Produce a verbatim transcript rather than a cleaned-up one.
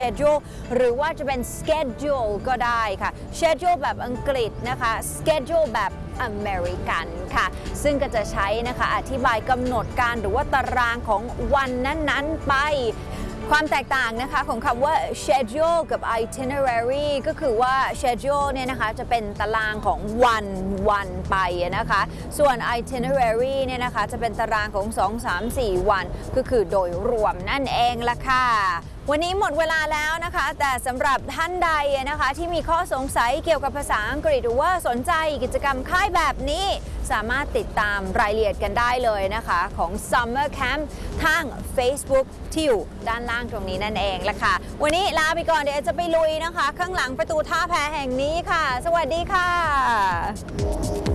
schedule หรือว่าจะเป็น schedule ก็ได้ค่ะ schedule แบบอังกฤษนะคะ schedule แบบอเมริกันค่ะซึ่งก็จะใช้นะคะอธิบายกำหนดการหรือว่าตารางของวันนั้นๆไปความแตกต่างนะคะของคำว่า schedule กับ itinerary ก็คือว่า schedule เนี่ยนะคะจะเป็นตารางของวันวันไปนะคะส่วน itinerary เนี่ยนะคะจะเป็นตารางของสอง สาม สี่ วันก็คือโดยรวมนั่นเองละค่ะวันนี้หมดเวลาแล้วนะคะแต่สำหรับท่านใดนะคะที่มีข้อสงสัยเกี่ยวกับภาษาอังกฤษหรือว่าสนใจกิจกรรมค่ายแบบนี้สามารถติดตามรายละเอียดกันได้เลยนะคะของ Summer Camp ทาง Facebook ที่อยู่ด้านล่างตรงนี้นั่นเองละค่ะวันนี้ลาไปก่อนเดี๋ยวจะไปลุยนะคะข้างหลังประตูท่าแพแห่งนี้ค่ะสวัสดีค่ะ